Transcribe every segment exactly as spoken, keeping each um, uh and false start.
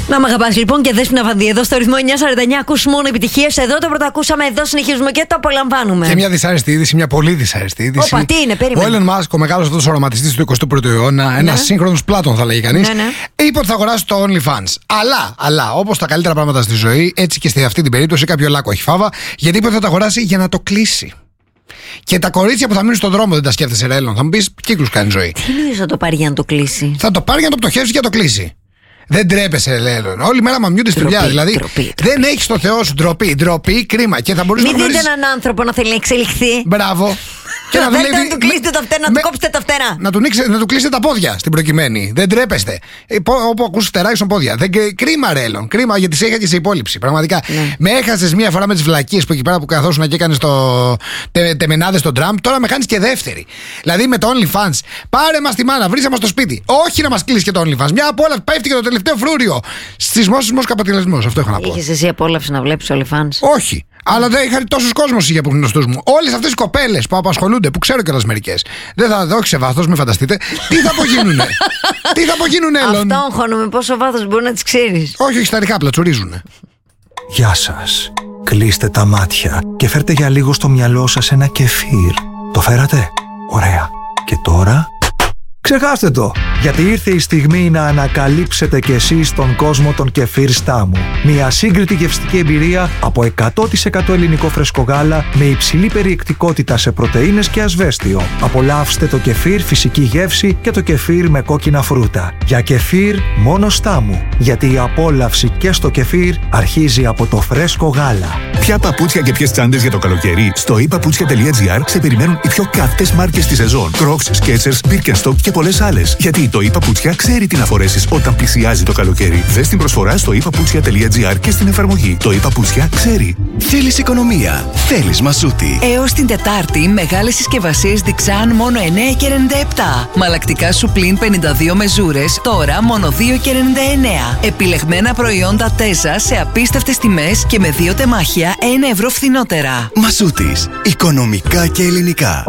Να μ' αγαπάς λοιπόν και Δέσποινα Βανδύ εδώ στο ρυθμό εννιά σαράντα εννιά. Ακούς μόνο επιτυχίες. Εδώ το πρώτο ακούσαμε, εδώ συνεχίζουμε και το απολαμβάνουμε. Και μια δυσάρεστη είδηση, μια πολύ δυσάρεστη είδηση. Όπα, τι είναι, περίμενε. Ο Elon Musk, ο μεγάλος αυτός οραματιστής του εικοστού πρώτου αιώνα, ναι. ένας σύγχρονος Πλάτων θα λέγει κανείς, ναι, ναι. είπε ότι θα αγοράσει το OnlyFans. Αλλά, αλλά όπως τα καλύτερα πράγματα στη ζωή, έτσι και σε αυτή την περίπτωση κάποιο λάκκο έχει φάβα, γιατί είπε ότι θα το αγοράσει για να το κλείσει. Και τα κορίτσια που θα μείνουν στον δρόμο δεν τα σκέφτεσαι, ρε Elon. Θα μου πεις, κύκλους κάνει ζωή. Τι είναι θα το πάρει για να το κλείσει. Θα το πάρει για να το πτωχεύσει και να το κλείσει. Δεν τρέπεσαι, λέω. Όλη μέρα μαμιούνται στη δουλειά. Δηλαδή ντροπή, δεν έχει το Θεό σου ντροπή, ντροπή, κρίμα. Και θα μπορείς Μην να δείτε γνωρίσεις... έναν άνθρωπο να θέλει να εξελιχθεί. Μπράβο. Και να δουλεύει. Να του κλείσετε τα φτερά, να του κόψετε τα φτερά. Να του, να του κλείσετε τα πόδια στην προκειμένη. Δεν τρέπεστε. Ε, όπου ακούς φτερά ίσον πόδια. Δεν, κρίμα, ρε Elon. Κρίμα γιατί σε είχα και σε υπόλοιψη. Πραγματικά. Ναι. Με έχασες μία φορά με τις βλακίες που εκεί πέρα που καθόσουν και έκανες το. Τε, τεμενάδες στον Τραμπ. Τώρα με κάνεις και δεύτερη. Δηλαδή με το OnlyFans. Πάρε μας τη μάνα, βρίσε μας στο σπίτι. Όχι να μας κλείσει και το OnlyFans. Μια απόλαυση πέφτει και το τελευταίο φρούριο. Σεισμός, σεισμός, καπατηλασμός. Αυτό έχω να πω. Είχες εσύ απόλαυση να βλέπεις OnlyFans? Όχι. Αλλά δεν είχα τόσους κόσμος για γνωστούς μου. Όλες αυτές οι κοπέλες που απασχολούνται, που ξέρω κιόλας μερικές. Δεν θα δω, όχι σε βάθος, μην φανταστείτε. Τι θα απογίνουνε. Τι θα απογίνουνε, Elon. Αυτό αγχώνομαι, πόσο βάθος μπορεί να τις ξέρεις. Όχι, όχι, στα ριχά, πλατσουρίζουνε. Γεια σας. Κλείστε τα μάτια και φέρτε για λίγο στο μυαλό σας ένα κεφίρ. Το φέρατε? Ωραία. Και τώρα... ξεχάστε το, γιατί ήρθε η στιγμή να ανακαλύψετε κι εσείς τον κόσμο των κεφίρ Στάμου. Μια σύγκριτη γευστική εμπειρία από εκατό τοις εκατό ελληνικό φρέσκο γάλα με υψηλή περιεκτικότητα σε πρωτεΐνες και ασβέστιο. Απολαύστε το κεφίρ φυσική γεύση και το κεφίρ με κόκκινα φρούτα. Για κεφίρ μόνο Στάμου, γιατί η απόλαυση και στο κεφίρ αρχίζει από το φρέσκο γάλα. Ποια παπούτσια και ποιες τσάντες για το καλοκαίρι? Στο i paputsια τελεία gr σε περιμένουν οι πιο καυτές μάρκες της σεζόν. Crocs, Skechers, Birkenstock και πολλές άλλες. Γιατί το i Paputsια ξέρει τι να φορέσεις όταν πλησιάζει το καλοκαίρι. Δες την προσφορά στο i paputsια τελεία gr και στην εφαρμογή. Το i Paputsια ξέρει. Θέλεις οικονομία? Θέλεις Μασούτη? Έως την Τετάρτη, μεγάλες συσκευασίες Dixan μόνο εννέα και ενενήντα επτά. Μαλακτικά σου πλην πενήντα δύο μεζούρες, τώρα μόνο δύο και ενενήντα εννέα. Επιλεγμένα προϊόντα Τέζα σε απίστευτες τιμές και με δύο τεμάχια ένα ευρώ φθηνότερα. Μασούτης. Οικονομικά και ελληνικά.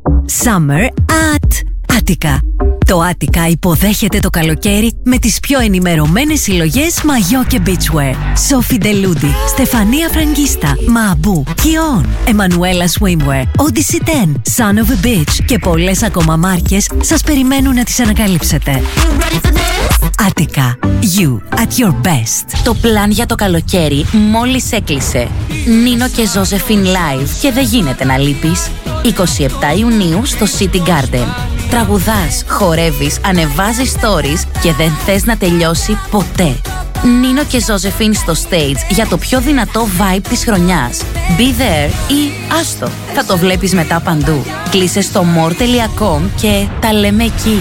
Summer at Attica. Το Attica υποδέχεται το καλοκαίρι με τις πιο ενημερωμένες συλλογές μαγιό και beachwear. Sophie Deludi, Στεφανία Φραγκίστα, Μαμπού, Kion, Emanuela Swimwear, Odyssey δέκα, Son of a Beach και πολλές ακόμα μάρκες σας περιμένουν να τις ανακαλύψετε. Attica, you at your best. Το πλάν για το καλοκαίρι μόλις έκλεισε. Νίνο και Ζώζεφιν live και δεν γίνεται να λείπεις. εικοστή εβδόμη Ιουνίου στο City Garden. Τραγουδάς, χορεύεις, ανεβάζεις stories και δεν θες να τελειώσει ποτέ. Νίνο και Ζώζεφιν στο stage για το πιο δυνατό vibe της χρονιάς. Be there ή άστο, θα το βλέπεις μετά παντού. Κλείσε στο more τελεία com και τα λέμε εκεί.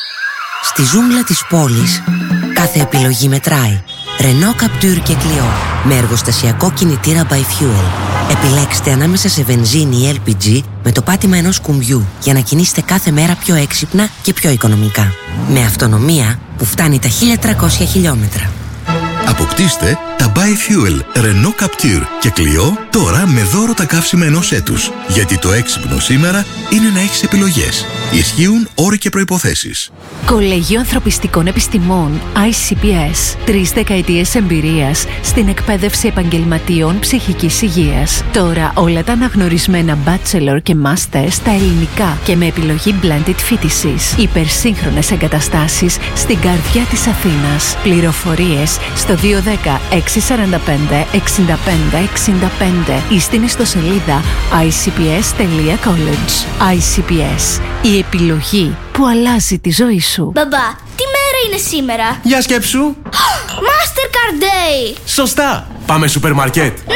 Στη ζούγκλα της πόλης, κάθε επιλογή μετράει. Renault Captur και Clio, με εργοστασιακό κινητήρα by Fuel. Επιλέξτε ανάμεσα σε βενζίνη ή ελ πι τζι με το πάτημα ενός κουμπιού για να κινήσετε κάθε μέρα πιο έξυπνα και πιο οικονομικά. Με αυτονομία που φτάνει τα χίλια τριακόσια χιλιόμετρα. Αποκτήστε τα By Fuel Renault Captur και Clio τώρα με δώρο τα καύσιμα ενός έτους. Γιατί το έξυπνο σήμερα είναι να έχεις επιλογές. Ισχύουν όροι και προϋποθέσεις. Κολέγιο Ανθρωπιστικών Επιστημών άι σι πι ες. Τρεις δεκαετίες εμπειρίας στην εκπαίδευση επαγγελματιών ψυχικής υγείας. Τώρα όλα τα αναγνωρισμένα Bachelor και Master στα ελληνικά και με επιλογή blended φοιτησής. Υπερσύγχρονες εγκαταστάσεις στην καρδιά της Αθήνας. Πληροφορίες στο δύο ένα μηδέν έξι τέσσερα πέντε εξήντα πέντε εξήντα πέντε ή στην ιστοσελίδα άι σι πι ες τελεία college. άι σι πι ες. Η επιλογή που αλλάζει τη ζωή σου. Μπαμπά, τι μέρα είναι σήμερα? Για σκέψου. Mastercard Day. Σωστά. Πάμε σούπερ μάρκετ. Ναι.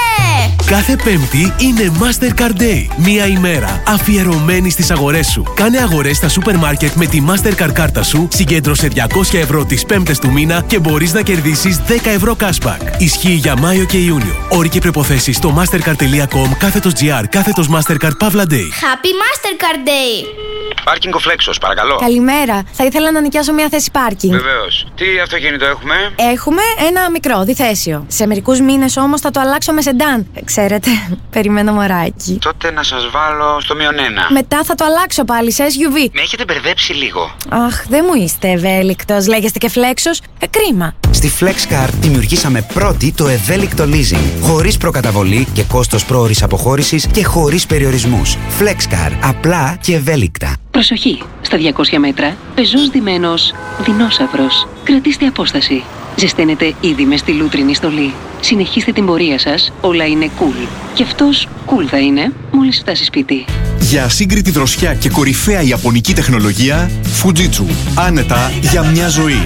Κάθε Πέμπτη είναι Mastercard Day. Μία ημέρα αφιερωμένη στις αγορές σου. Κάνε αγορές στα σούπερ μάρκετ με τη Mastercard κάρτα σου, συγκέντρωσε διακόσια ευρώ τις πέμπτες του μήνα και μπορείς να κερδίσεις δέκα ευρώ cashback. Ισχύει για Μάιο και Ιούνιο. Όροι και προϋποθέσεις στο mastercard τελεία com κάθετος gr κάθετος Mastercard Pavla Day. Happy Mastercard Day. Πάρκινγκ ο Φλέξος, παρακαλώ. Καλημέρα. Θα ήθελα να νοικιάσω μια θέση πάρκινγκ. Βεβαίως. Τι αυτοκίνητο έχουμε? Έχουμε ένα μικρό, διθέσιο. Σε μερικούς μήνες όμως θα το αλλάξω με σεντάν. Ξέρετε, περιμένω μωράκι. Τότε να σας βάλω στο μείον ένα. Μετά θα το αλλάξω πάλι σε ες γιου βι. Με έχετε μπερδέψει λίγο. Αχ, δεν μου είστε ευέλικτος. Λέγεστε και Φλέξος. Ε, κρίμα. Στη FlexCar δημιουργήσαμε πρώτη το ευέλικτο leasing. Χωρίς προκαταβολή και κόστος πρόωρης αποχώρησης και χωρίς περιορισμούς. FlexCar. Απλά και ευέλικτα. Προσοχή! Στα διακόσια μέτρα, πεζός ντυμένος δεινόσαυρος. Κρατήστε απόσταση. Ζεσταίνετε ήδη με στη λούτρινη στολή. Συνεχίστε την πορεία σας, όλα είναι cool. Και αυτός cool θα είναι μόλις φτάσει σπίτι. Για ασύγκριτη δροσιά και κορυφαία ιαπωνική τεχνολογία, Fujitsu. Άνετα για μια ζωή.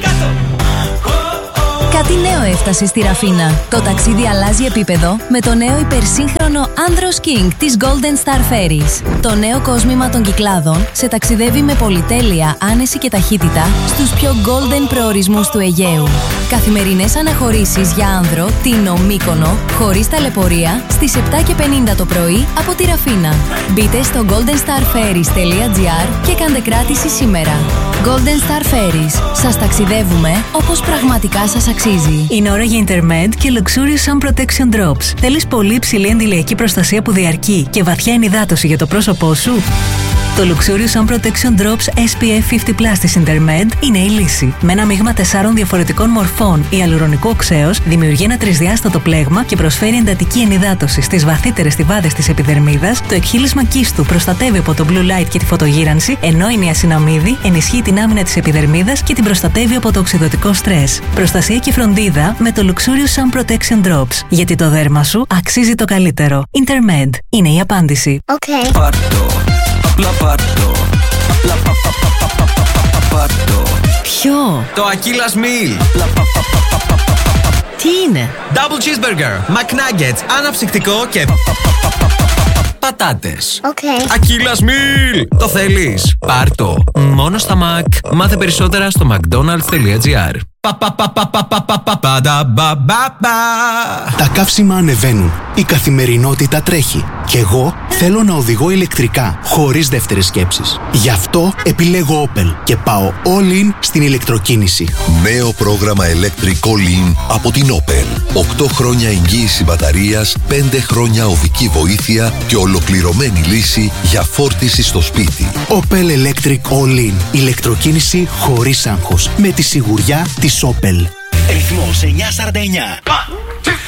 Κάτι νέο έφτασε στη Ραφίνα. Το ταξίδι αλλάζει επίπεδο με το νέο υπερσύγχρονο Andros King της Golden Star Ferries. Το νέο κόσμημα των Κυκλάδων σε ταξιδεύει με πολυτέλεια, άνεση και ταχύτητα στους πιο golden προορισμούς του Αιγαίου. Καθημερινές αναχωρήσεις για άνδρο, Τίνο, Μύκονο, χωρίς ταλαιπωρία, στις επτά και πενήντα το πρωί από τη Ραφίνα. Μπείτε στο golden star ferries τελεία gr και κάντε κράτηση σήμερα. Golden Star Ferries. Σας ταξιδεύουμε όπως πραγματικά σας αξίζει. Είναι ώρα για Intermed και Luxurious Sun Protection Drops. Θέλεις πολύ υψηλή αντιλιακή προστασία που διαρκεί και βαθιά ενυδάτωση για το πρόσωπό σου? Το Luxurious Sun Protection Drops ες πι εφ πενήντα πλας της Intermed είναι η λύση. Με ένα μείγμα τεσσάρων διαφορετικών μορφών ιαλουρονικού οξέως δημιουργεί ένα τρισδιάστατο πλέγμα και προσφέρει εντατική ενυδάτωση στις βαθύτερες στιβάδες της επιδερμίδας. Το εκχύλισμα κύστου προστατεύει από το blue light και τη φωτογύρανση, ενώ η νιασιναμίδη ενισχύει την άμυνα της επιδερμίδας και την προστατεύει από το οξυδωτικό στρες. Προστασία και φροντίδα με το Luxurious Sun Protection Drops. Γιατί το δέρμα σου αξίζει το καλύτερο. Intermed είναι η απάντηση. Okay. Πάρτο, απλά πάρτο. Απλά πα, πα, πα, πα, πα, πα, πάρτο. Ποιο? Το Aquillas Meal. Απλά πα, πα, πα, πα, πα, πα, τι είναι? Double cheeseburger, McNuggets, αναψυκτικό και πατάτες. Okay. Aquillas Meal. Το θέλεις? Πάρ' το. Μόνο στα Mac. Μάθε περισσότερα στο μακδόναλντς τελεία τζι άρ. Τα καύσιμα ανεβαίνουν. Η καθημερινότητα τρέχει. Και εγώ θέλω να οδηγώ ηλεκτρικά, χωρίς δεύτερες σκέψεις. Γι' αυτό επιλέγω Opel και πάω all in στην ηλεκτροκίνηση. Νέο πρόγραμμα Electric All In από την Opel. οκτώ χρόνια εγγύηση μπαταρίας, πέντε χρόνια οδική βοήθεια και ολοκληρωμένη λύση για φόρτιση στο σπίτι. Opel Electric All In. Ηλεκτροκίνηση χωρίς άγχος. Με τη σιγουριά της Opel. Ρυθμός εννιακόσια σαράντα εννιά.